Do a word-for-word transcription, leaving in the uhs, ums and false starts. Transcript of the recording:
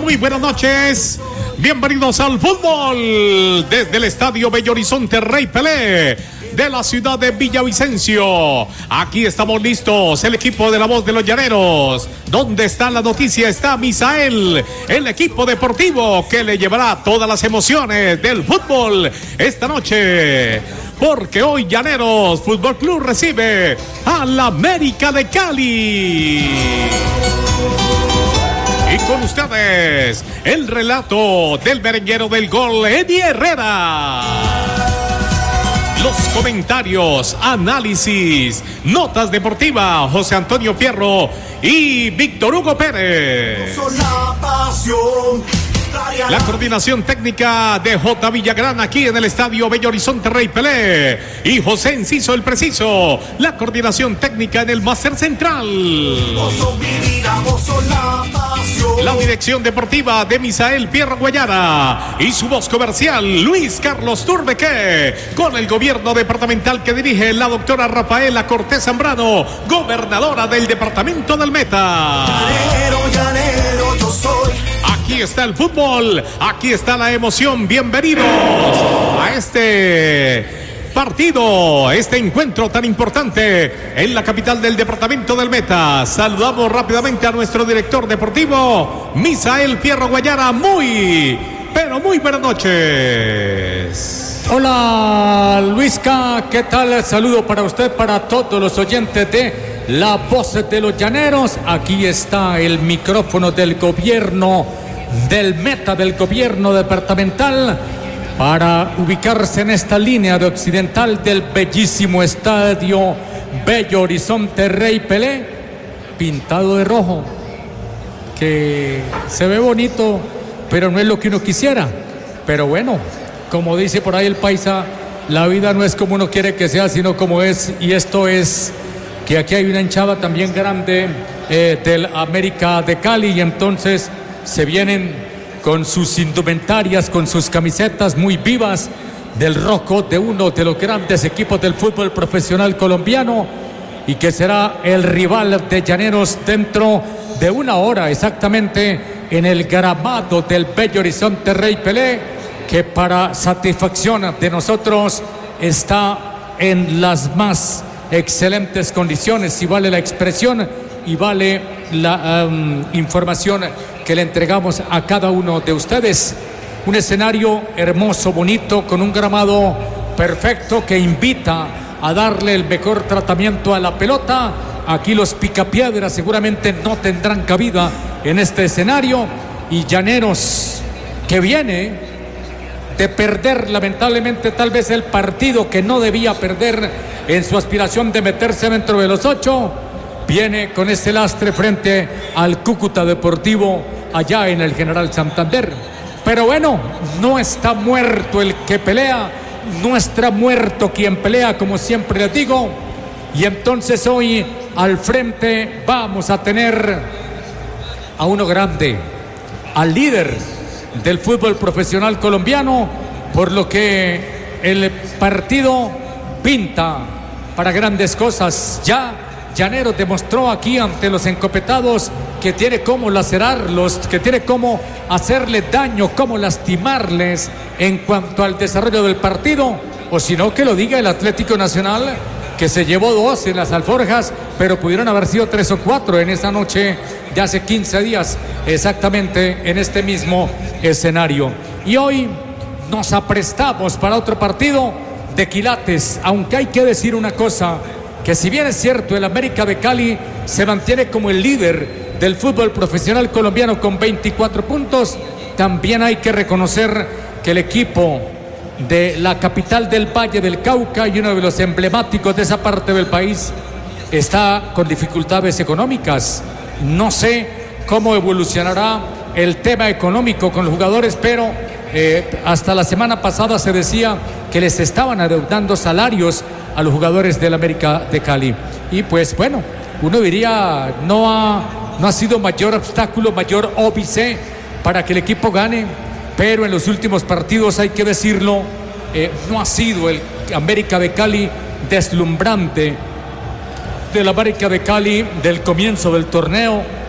muy buenas noches. Bienvenidos al fútbol desde el Estadio Bello Horizonte Rey Pelé de la ciudad de Villavicencio. Aquí estamos listos, el equipo de la Voz de los Llaneros. ¿Dónde está la noticia? Está Misael, el equipo deportivo que le llevará todas las emociones del fútbol esta noche. Porque hoy Llaneros Fútbol Club recibe al América de Cali. Y con ustedes, el relato del merenguero del gol, Eddie Herrera. Los comentarios, análisis, notas deportivas, José Antonio Fierro y Víctor Hugo Pérez. La coordinación técnica de J. Villagrán aquí en el Estadio Bello Horizonte Rey Pelé. Y José Enciso el Preciso. La coordinación técnica en el Máster Central. La dirección deportiva de Misael Fierro Guayara. Y su voz comercial, Luis Carlos Turbeque. Con el gobierno departamental que dirige la doctora Rafaela Cortés Zambrano, gobernadora del departamento del Meta. Llanero, llanero, yo soy. Aquí está el fútbol, aquí está la emoción. Bienvenidos a este partido, este encuentro tan importante en la capital del departamento del Meta. Saludamos rápidamente a nuestro director deportivo, Misael Fierro Guayara. Muy, pero muy buenas noches. Hola Luisca, ¿qué tal? Saludo para usted, para todos los oyentes de La Voz de los Llaneros. Aquí está el micrófono del gobierno del Meta, del gobierno departamental, para ubicarse en esta línea de occidental del bellísimo Estadio Bello Horizonte Rey Pelé, pintado de rojo, que se ve bonito, pero no es lo que uno quisiera. Pero bueno, como dice por ahí el paisa, la vida no es como uno quiere que sea, sino como es, y esto es que aquí hay una hinchada también grande eh, del América de Cali, y entonces se vienen con sus indumentarias, con sus camisetas muy vivas del rojo de uno de los grandes equipos del fútbol profesional colombiano, y que será el rival de Llaneros dentro de una hora exactamente en el gramado del Bello Horizonte Rey Pelé, que para satisfacción de nosotros está en las más excelentes condiciones, si vale la expresión y vale la um, información que le entregamos a cada uno de ustedes. Un escenario hermoso, bonito, con un gramado perfecto que invita a darle el mejor tratamiento a la pelota. Aquí los picapiedras seguramente no tendrán cabida en este escenario, y Llaneros, que viene de perder lamentablemente tal vez el partido que no debía perder en su aspiración de meterse dentro de los ocho, viene con ese lastre frente al Cúcuta Deportivo allá en el General Santander. Pero bueno, no está muerto el que pelea, no está muerto quien pelea, como siempre les digo. Y entonces hoy al frente vamos a tener a uno grande, al líder del fútbol profesional colombiano, por lo que el partido pinta para grandes cosas. Ya Llaneros demostró aquí ante los encopetados que tiene cómo lacerarlos, que tiene cómo hacerles daño, cómo lastimarles en cuanto al desarrollo del partido. O si no, que lo diga el Atlético Nacional, que se llevó dos en las alforjas, pero pudieron haber sido tres o cuatro en esa noche de hace quince días, exactamente en este mismo escenario. Y hoy nos aprestamos para otro partido de quilates, aunque hay que decir una cosa, que si bien es cierto, el América de Cali se mantiene como el líder del fútbol profesional colombiano con veinticuatro puntos, también hay que reconocer que el equipo de la capital del Valle del Cauca y uno de los emblemáticos de esa parte del país está con dificultades económicas. No sé cómo evolucionará el tema económico con los jugadores, pero eh, hasta la semana pasada se decía que les estaban adeudando salarios a los jugadores del América de Cali. Y pues bueno, uno diría, no ha, no ha sido mayor obstáculo, mayor óbice para que el equipo gane, pero en los últimos partidos, hay que decirlo, eh, no ha sido el América de Cali deslumbrante del América de Cali del comienzo del torneo.